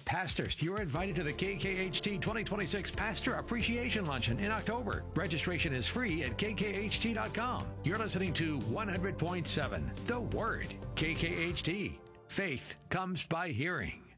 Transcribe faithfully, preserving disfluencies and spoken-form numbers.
pastors, you're invited to the K K H T twenty twenty-six Pastor Appreciation Luncheon in October. Registration is free at K K H T dot com. You're listening to one hundred point seven, The Word. K K H T. Faith comes by hearing.